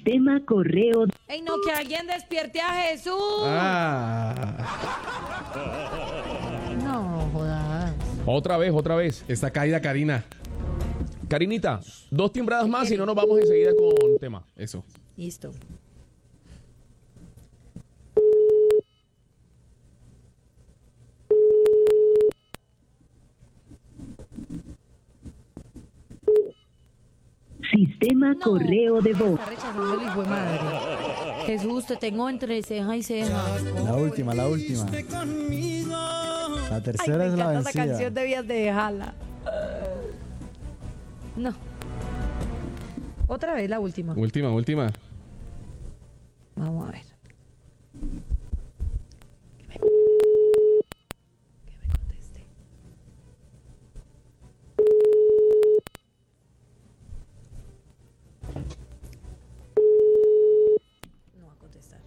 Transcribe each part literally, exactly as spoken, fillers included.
Sistema correo. ¡Ey, no, que alguien despierte a Jesús! Ah. No, jodas. Otra vez, otra vez. Está caída Karina. Karinita, dos timbradas más y no nos vamos enseguida con tema. Eso. Listo. Sistema No. correo de voz. Está rechazando el hijo de madre. Jesús, te tengo entre ceja y ceja. La última, la última. La Ay, tercera me es la encanta esa vencida. canción, debías de dejarla. No. Otra vez la última. Última, última. Vamos a ver. Que me, que me conteste. No va a contestar.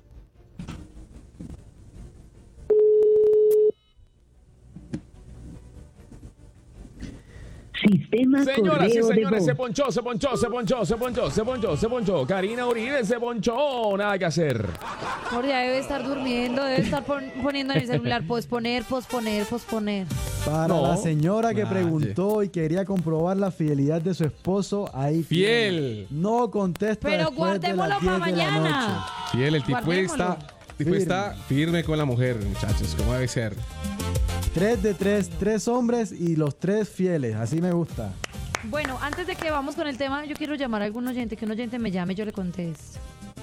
Sistema Señoras y correo de señores, voz. se ponchó, se ponchó, se ponchó, se ponchó, se ponchó, se ponchó. Karina Uribe se ponchó. Nada que hacer. Amor, ya debe estar durmiendo, debe estar pon- poniendo en el celular posponer, posponer, posponer. Para No. la señora que Nadie. preguntó y quería comprobar la fidelidad de su esposo, ahí Fiel. tiene. No contesta Pero después de las guardémoslo diez para de la mañana. noche. Fiel, el tipo Guardémoslo. está, el tipo está firme con la mujer, muchachos, como debe ser. Tres de tres, tres hombres y los tres fieles. Así me gusta. Bueno, antes de que vamos con el tema, yo quiero llamar a algún oyente, que un oyente me llame, yo le contesto.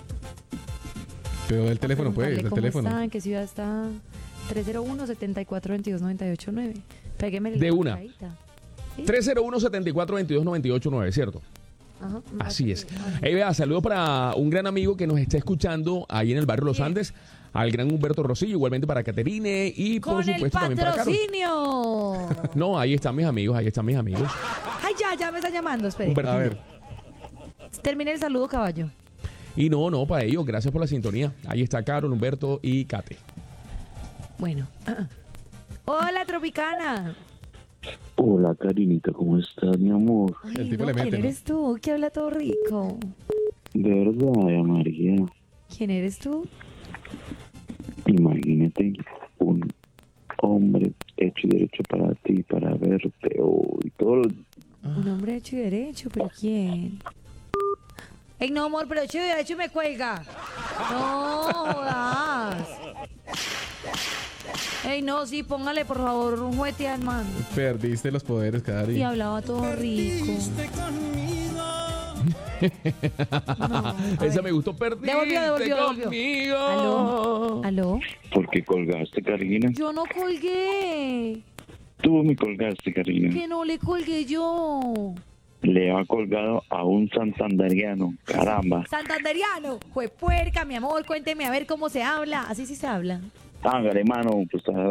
Pero del teléfono, pues, Preguntarle del cómo teléfono. está, en qué ciudad está. tres cero uno, siete cuatro, veintidós, noventa y ocho, nueve. Pégueme De una. marcadita. ¿Sí? tres cero uno, siete cuatro, veintidós, noventa y ocho, nueve, ¿cierto? Ajá, Así es. marca. Hey, vea, saludo para un gran amigo que nos está escuchando ahí en el barrio Los Bien. Andes, al gran Humberto Rosillo, igualmente para Caterine y por ¡Con el supuesto también para Carlos. patrocinio! No, ahí están mis amigos, ahí están mis amigos. Ay, ya, ya me está llamando, espere. Humberto. A ver. Termine el saludo, caballo. Y no, no, para ellos, gracias por la sintonía. Ahí está Carol, Humberto y Kate. Bueno. Hola, Tropicana. Hola, Karinita, ¿cómo estás, mi amor? Ay, El tipo no, le mete, ¿quién ¿no? eres tú? Que habla todo rico. De verdad, María, ¿Quién eres tú? imagínate un hombre hecho y derecho para ti, para verte hoy, todo lo- Un hombre hecho y derecho, ¿pero quién? Ey, no, amor, pero hecho y derecho me cuelga. No, jodas. Ey, no, sí, póngale, por favor, un juguete al man. Perdiste los poderes, Cari. Y hablaba todo rico. No, a Esa ver. me gustó, perdiste Devolvió, devolvió, devolvió. conmigo. ¿Aló? ¿Aló? ¿Por qué colgaste, Karina? Yo no colgué. Tú me colgaste, Karina. Que no le colgué yo. Le ha colgado a un santanderiano, caramba. Santanderiano. Fue puerca, mi amor, cuénteme a ver cómo se habla. Así sí se habla. Hágale, mano, pues ah,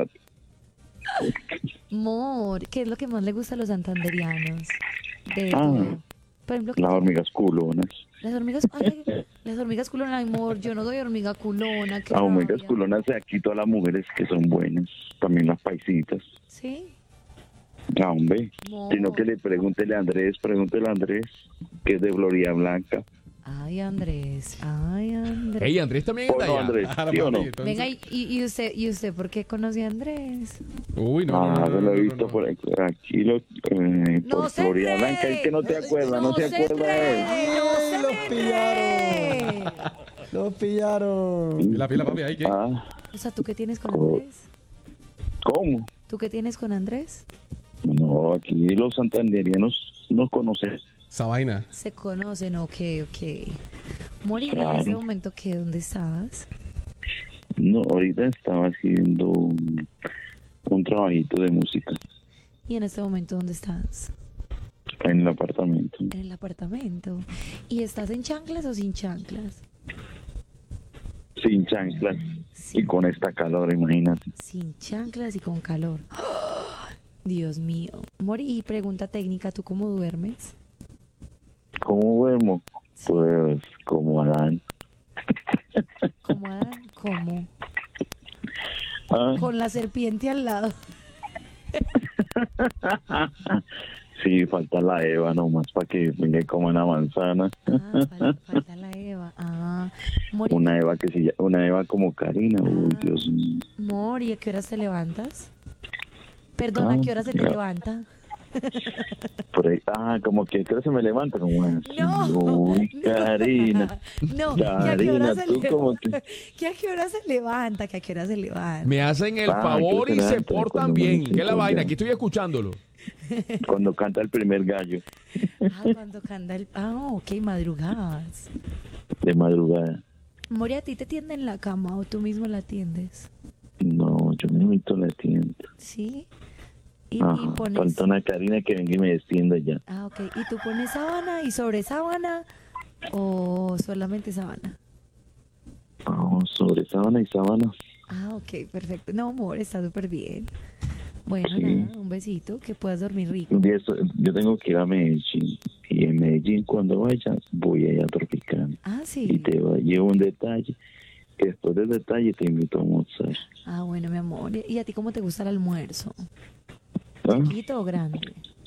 Amor, ¿qué es lo que más le gusta a los santanderianos? De Ah. todo. Por ejemplo, ¿qué- las hormigas culonas. las hormigas, ay, las hormigas culonas, amor, yo no doy hormiga culona. qué Las hormigas rabia. culonas de aquí, todas las mujeres que son buenas, también las paisitas. ¿Sí? Ah, hombre, No. sino que le pregúntele a Andrés, pregúntele a Andrés, que es de Florida Blanca. Ay, Andrés, ay, Andrés. Ey, Andrés también ¿O está no, allá. Andrés? Ah, ¿Sí o no? papi, entonces- Venga, y, y, y usted, ¿y usted por qué conoce a Andrés? Uy, no, Ah, no, no, yo no, lo he no, visto no. por aquí, aquí lo, eh, No por se Florida enrede. Blanca, es que no te acuerdas, no, se se acuerda de él. enrede, no se Los me pillaron. enrede. Los pillaron. Pila, pila, papi, ahí, ¿qué? Ah, O sea, ¿tú qué tienes con Oh. Andrés? ¿cómo? ¿Tú qué tienes con Andrés? No, aquí los santanderianos nos conocen. Esa vaina. Se conocen, ok, ok. Mori, en Claro. ese momento, ¿qué? ¿Dónde estabas? No, ahorita estaba haciendo un, un trabajito de música Y en este momento, ¿dónde estás? en el apartamento. En el apartamento. ¿Y estás en chanclas o sin chanclas? Sin chanclas Sí. y con esta calor, imagínate. Sin chanclas y con calor. ¡Ah! Dios mío. Mori, y pregunta técnica, ¿tú cómo duermes? ¿Cómo duermo? Pues como Adán. ¿Cómo Adán? ¿Cómo? Ah, Con la serpiente al lado. sí, falta la Eva nomás para que venga y coma la manzana. Ah, fal- falta la Eva. Ah, Mori, Una Eva que se llama, una Eva como Karina. Uy, Dios mío. Mori, ¿a qué horas te levantas? Perdón, ¿a Ah, qué hora se te ya. levanta? Por ahí, ah, como que creo que se me levanta como así. No, Uy, Karina. No, ¿que a qué Karina, hora se tú como levanta? que... ¿Que a qué hora se levanta? ¿Que a qué hora se levanta? Me hacen el Ah, favor que y se se levanta portan cuando bien. amanece ¿Qué es la con vaina? ya. Aquí estoy escuchándolo. Cuando canta el primer gallo Ah, cuando canta el... Ah, ok, madrugadas. de madrugada. Mori, ¿a ti te tienden la cama o tú mismo la tiendes? No, yo me meto la tienda. ¿Sí? Y, y Ajá, pones... falta una Karina que venga y me descienda ya. Ah, ok. ¿Y tú pones sábana y sobre sábana o solamente sábana? Vamos, sobre sábana y sábana. Ah, ok, perfecto. No, amor, está súper bien. Bueno, Sí. nada, un besito, que puedas dormir rico. Un día esto- yo tengo que ir a Medellín. Y en Medellín, cuando vaya, voy a ir a Tropicana. Ah, Y sí. te va- llevo un detalle. Que después del detalle te invito a almorzar. Ah, bueno, mi amor. ¿Y a ti cómo te gusta el almuerzo? ¿Ah? ¿Chiquito o grande?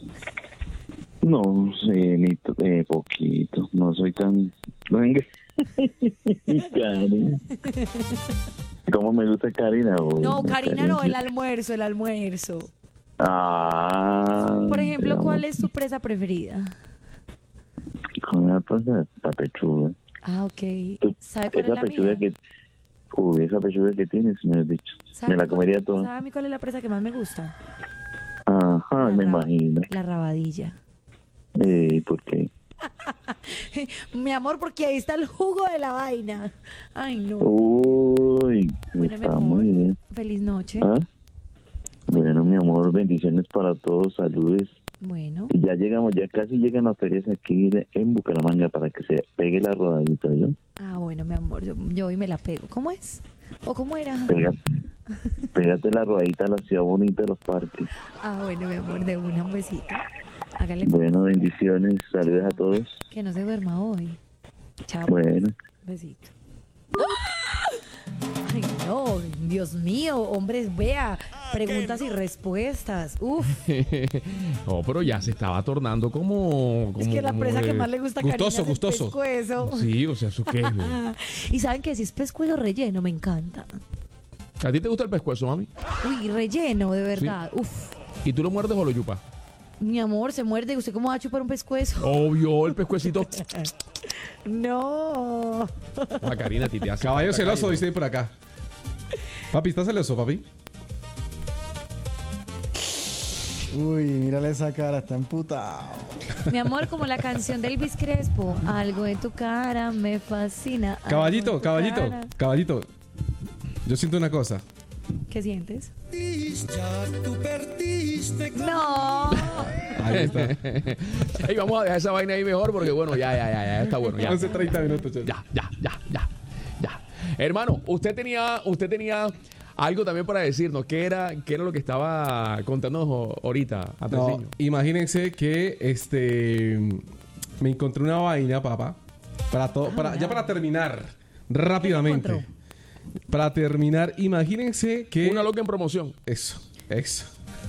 No sé, ni t- eh, poquito. No soy tan... Venga. Karina. ¿Cómo me gusta Karina? Uy, No, Karina no, el Karina. almuerzo, el almuerzo. Ah. Por ejemplo, te ¿cuál amo. es tu presa preferida? Con una cosa, la pechuga. Ah, ok. Tú- ¿Sabe cuál es Esa la pechuga mía? que... Uy, esa pechuga que tienes, me has dicho. ¿Sabe Me la cuál- comería toda. ¿Sabe a mí cuál es la presa que más me gusta? Ajá, La me raba- imagino. La rabadilla. Eh, ¿por qué? Mi amor, porque ahí está el jugo de la vaina. Ay, no. Uy, Bueno, mi está amor, muy bien. feliz noche. ¿Ah? Bueno, mi amor, bendiciones para todos, saludes. Bueno, Y ya llegamos, ya casi llegan las ferias aquí de- en Bucaramanga para que se pegue la rodadita, ¿yo? ah, bueno, mi amor, yo, yo hoy me la pego. ¿Cómo es? ¿O cómo era? Pega, pégate la rodadita a la ciudad bonita de los parques. Ah, bueno, mi amor, de una, un besito. Hágale Bueno, bendiciones, saludos a todos. que no se duerma hoy. Chao. Bueno. Besito. Ay, no, Dios mío, hombres, vea, preguntas y respuestas. Uf, No, pero ya se estaba tornando como... es como- que la como presa de- que más le gusta a gustoso, Karina es el gustoso. pescuezo. Sí, o sea, ¿eso qué es? güey? Y saben que si es pescuezo relleno, me encanta. ¿A ti te gusta el pescuezo, mami? Uy, relleno, de verdad. Uf, ¿Y tú lo muerdes o lo chupas? mi amor, se muerde. ¿Usted cómo va a chupar un pescuezo? Obvio, el pescuecito. No. La Karina, a ti te hace Caballo falta, celoso, Karina. dice por acá. Papi, ¿estás celoso, papi? Uy, mírale esa cara, está emputado. Mi amor, como la canción de Elvis Crespo, algo en tu cara me fascina. algo en Caballito, tu caballito, cara. caballito. Yo siento una cosa. ¿Qué sientes? Ya tú perdiste. No. Ahí está. Ey, vamos a dejar esa vaina ahí mejor porque, bueno, ya, ya, ya, ya está bueno. Ya, once treinta minutos. ya. ya, ya, ya, ya, ya. Hermano, usted tenía, usted tenía algo también para decirnos. ¿Qué era, qué era lo que estaba contándonos ahorita, No, Andresiño? imagínense que este me encontré una vaina, papá. Para todo, para, ya para terminar rápidamente. encontró? Para terminar, imagínense que Una loca en promoción. eso, eso.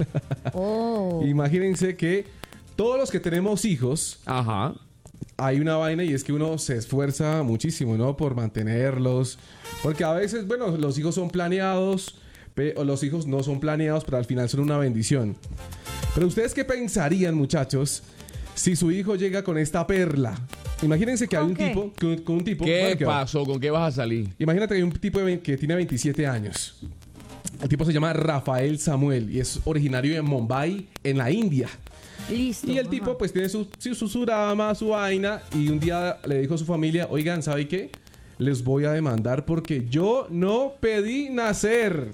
Oh. Imagínense que todos los que tenemos hijos, Ajá. hay una vaina y es que uno se esfuerza muchísimo, ¿no? Por mantenerlos. Porque a veces, bueno, los hijos son planeados, pe- o los hijos no son planeados, pero al final son una bendición. Pero ustedes qué pensarían, muchachos, si su hijo llega con esta perla? Imagínense que hay un ¿Con qué? tipo, con, con un tipo. ¿Qué bueno, que va- pasó? ¿Con qué vas a salir? Imagínate que hay un tipo de vein- que tiene veintisiete años. El tipo se llama Rafael Samuel y es originario de Mumbai, en la India. Listo. Y el ajá. tipo pues tiene su, su, su, su drama, su vaina. Y un día le dijo a su familia, oigan, ¿sabe qué? Les voy a demandar porque yo no pedí nacer.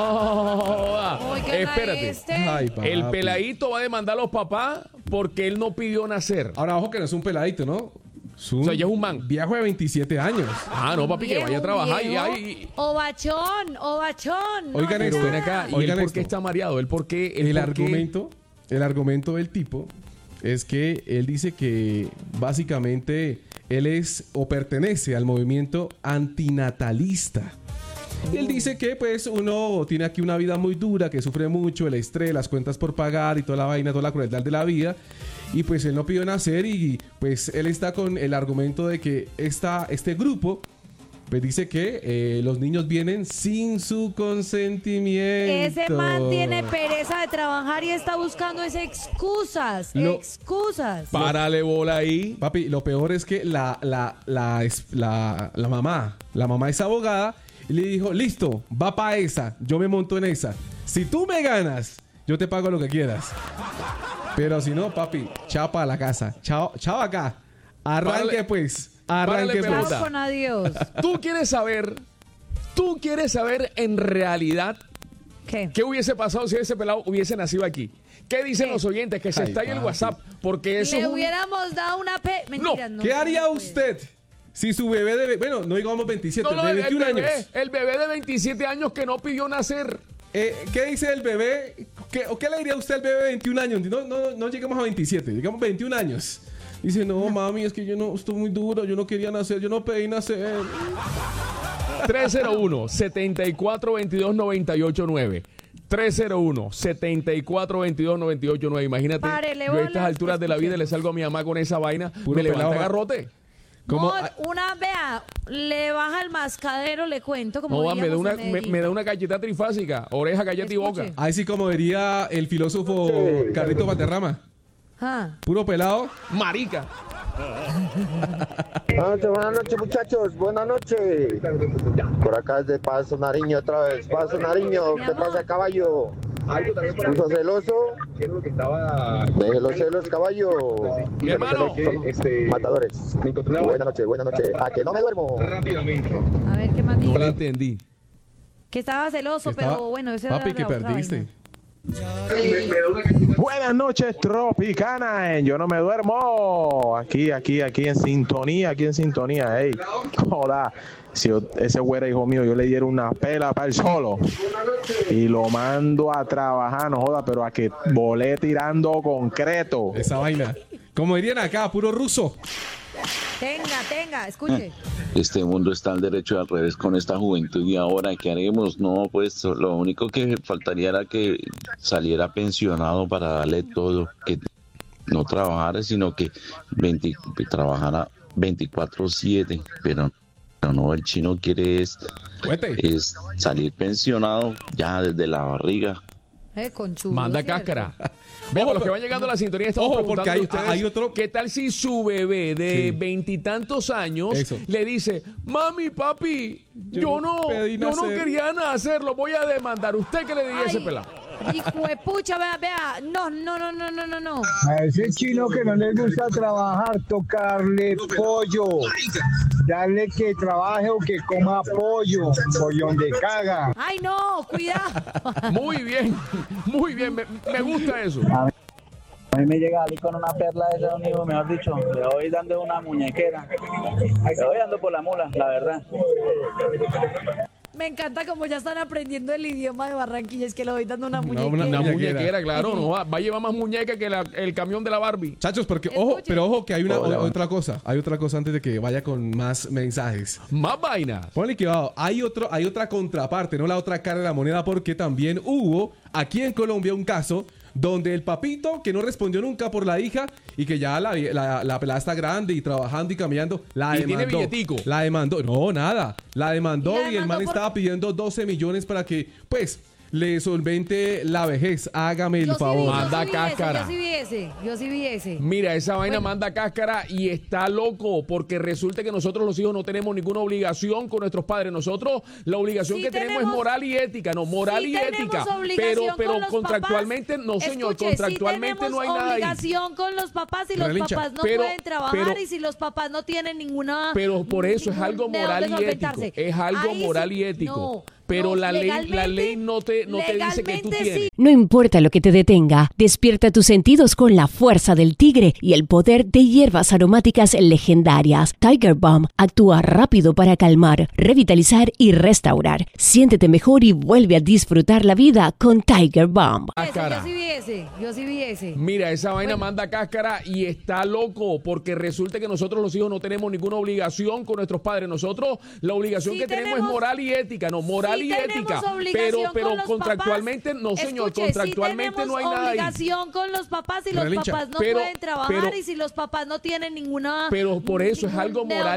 Oh, Oigan a espérate. este. Ay, papi. El peladito va a demandar a los papás porque él no pidió nacer. Ahora, ojo que no es un peladito, ¿no? Es un O sea, ya es un man. viejo de veintisiete años. Ah, no, papi, que Viejo, vaya a trabajar y, viejo. ay, Ovachón, ovachón. no Oigan hace esto, pero ven nada. acá. ¿Y Oigan él por esto. qué está mareado? ¿Él por qué? él El por qué? argumento, el argumento del tipo es que él dice que básicamente él es o pertenece al movimiento antinatalista. Y él dice que pues uno tiene aquí una vida muy dura, que sufre mucho, el estrés, las cuentas por pagar y toda la vaina, toda la crueldad de la vida. Y pues él no pidió nacer y pues él está con el argumento de que esta, este grupo pues dice que eh, los niños vienen sin su consentimiento. Ese man tiene pereza de trabajar y está busando es excusas, Lo- excusas. Párale bola ahí. Papi, lo peor es que la, la, la, es- la, la mamá, la mamá es abogada y le dijo, listo, va pa' esa, yo me monto en esa. Si tú me ganas, yo te pago lo que quieras. Pero si no, papi, chao para la casa. Chao, chao acá. Arranque Párale- pues. párale Arranque pelota. pues. Chao con adiós. Tú quieres saber, tú quieres saber en realidad ¿Qué? qué hubiese pasado si ese pelado hubiese nacido aquí. ¿Qué dicen ¿Qué? los oyentes? Que se Ay, está ahí en el papi. WhatsApp. Porque eso Le es un- hubiéramos dado una pe... Mentiras, no. ¿Qué no haría se puede. usted si su bebé de... Bueno, no digamos veintisiete, No, no, de el, el veintiún bebé, años. el bebé de veintisiete años que no pidió nacer. Eh, ¿Qué dice el bebé? ¿Qué, ¿O qué le diría usted al bebé de veintiún años? No, no, no lleguemos a veintisiete, digamos veintiún años. Dice, no, mami, es que yo no, estoy muy duro, yo no quería nacer, yo no pedí nacer. tres cero uno, siete cuatro dos dos, nueve ocho nueve. tres cero uno, siete cuatro dos dos, nueve ocho nueve. Imagínate, Párele yo a estas bolas, alturas de la vida le escuchemos. salgo a mi mamá con esa vaina, Puro me levanta pelado, garrote. ¿Cómo? Mod, una, vea, le baja el mascadero, le cuento, como No, va, me da, diríamos una, en me, Medellín. me da una galleta trifásica, oreja, galleta y Escuche. boca. Ahí sí como diría el filósofo Carlito Valderrama. Ah. Puro pelado. Marica. Buenas noches, buenas noches, muchachos. Buenas noches. Por acá es de Paso Nariño otra vez. Paso Nariño, Mi ¿qué amor. pasa, caballo? ¿Puso celoso? Deje los celos, caballo. Mi hermano. Matadores. Buenas noches, buenas noches. A que no me duermo. A ver, ¿qué más dijo? No la entendí. Que estaba celoso, Estaba- pero bueno, ese Papi, era que la otra perdiste. vaina. Buenas noches, Tropicana. en Yo no me duermo. Aquí, aquí, aquí en sintonía, aquí en sintonía. Ey, joda. Si yo- ese güero hijo mío, yo le diera una pela para el solo y lo mando a trabajar, no joda, pero a que volé tirando concreto. Esa vaina. Como dirían acá, puro ruso. Tenga, tenga, escuche. Este mundo está al derecho y al revés con esta juventud y ahora ¿qué haremos? No, pues lo único que faltaría era que saliera pensionado para darle todo, que no trabajara, sino que veinte, que trabajara veinticuatro siete, pero, pero no, el chino quiere es, Cuente. es salir pensionado ya desde la barriga. Eh, conchudo, Manda ¿cierto? cáscara. Vea, para los que van llegando a la sintonía, estamos Ojo, preguntando porque hay- a ustedes, hay otro- ¿qué tal si su bebé de Sí. veintitantos años Eso. le dice, mami, papi, yo, Yo no, no pedí yo no nacer"? quería nacer, lo voy a demandar? ¿Usted qué le diría a ese Ay, pelado? hijo de pucha, vea, vea. No, no, no, no, no, no, no. A ese chino que no le gusta trabajar, tocarle pollo, darle que trabaje o que coma pollo, pollón de caga. Ay, no, cuidado. Muy bien, muy bien, me, me gusta eso. A mí me llega a salir con una perla de ese hijo, mejor dicho, le voy dando una muñequera. Le voy dando por la mula, la verdad. Me encanta como ya están aprendiendo el idioma de Barranquilla, es que le voy dando una Una- muñequera. una Una muñequera. muñequera, claro, no va, va a llevar más muñeca que la- el camión de la Barbie. Chachos, porque ojo, Escuche. pero ojo que hay una Hola. o- otra cosa. Hay otra cosa antes de que vaya con más mensajes. Más vainas. Ponle cuidado, hay otro, hay otra contraparte, no la otra cara de la moneda, porque también hubo aquí en Colombia un caso donde el papito que no respondió nunca por la hija y que ya la, la, la pelada está grande y trabajando y caminando, la Y tiene demandó. billetico. La demandó, no, nada. La demandó ¿Y la y el man demandó por- estaba pidiendo doce millones para que, pues, le solvente la vejez. Hágame el Yo sí vi, favor. yo Manda sí vi ese, cáscara. Yo sí vi ese, yo sí vi ese. Mira, esa vaina Bueno. manda cáscara y está loco porque resulta que nosotros los hijos no tenemos ninguna obligación con nuestros padres. Nosotros la obligación Sí que tenemos, tenemos- es moral y ética, no, moral Sí y tenemos ética. obligación Pero, con pero los contractualmente, papás. no señor, Escuche, contractualmente sí no hay tenemos nada ahí. obligación con los papás y los Relincha. papás no Pero- pueden trabajar pero- y si los papás no tienen ninguna. Pero por eso es ningún algo de moral dónde y ético. solventarse. Es algo Ahí sí- moral y ético. no, Pero no, la ley, la legalmente- ley no te, no te dice que tú legalmente tienes. sí. No importa lo que te detenga, despierta tus sentidos con la fuerza del tigre y el poder de hierbas aromáticas legendarias. Tiger Balm actúa rápido para calmar, revitalizar y restaurar. Siéntete mejor y vuelve a disfrutar la vida con Tiger Balm. Ese, Cáscara. yo sí vi ese, yo sí vi ese. Mira, esa vaina Bueno. manda cáscara y está loco porque resulta que nosotros los hijos no tenemos ninguna obligación con nuestros padres. Nosotros la obligación Sí que tenemos, tenemos- es moral y ética, no, moral Sí y tenemos ética. obligación Pero, con pero los contractualmente, papás. no señor, Escuche, contractualmente sí no hay tenemos nada ahí. obligación con los papás y los Relincha. papás no Pero- pueden trabajar pero- y si los papás no tienen ninguna. Pero por eso es ningún algo de moral